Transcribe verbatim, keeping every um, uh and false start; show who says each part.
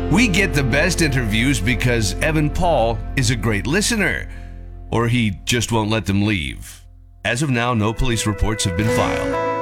Speaker 1: We get the best interviews because Evan Paul is a great listener, or he just won't let them leave. As of now, no police reports have been filed.